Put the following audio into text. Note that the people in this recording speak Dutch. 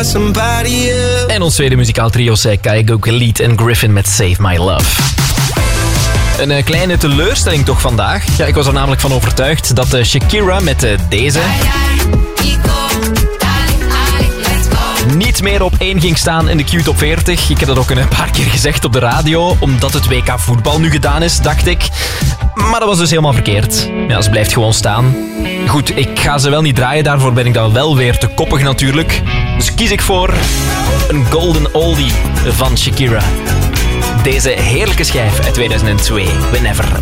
for somebody else. En ons tweede muzikaal trio zei Kygo Khalid en Griffin met Save My Love. Een kleine teleurstelling toch vandaag. Ja, ik was er namelijk van overtuigd dat Shakira met deze niet meer op 1 ging staan in de Q-top 40. Ik heb dat ook een paar keer gezegd op de radio, omdat het WK voetbal nu gedaan is, dacht ik. Maar dat was dus helemaal verkeerd. Ja, ze blijft gewoon staan. Goed, ik ga ze wel niet draaien, daarvoor ben ik dan wel weer te koppig natuurlijk. Dus kies ik voor een golden oldie van Shakira. Deze heerlijke schijf uit 2002, Whenever.